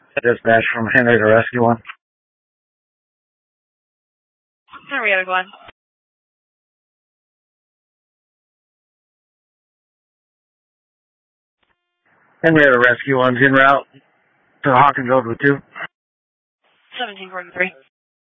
Dispatch from Henrietta Rescue 1. Henrietta 1. Henrietta Rescue 1's en route to Hawkins Road with 2. 1743.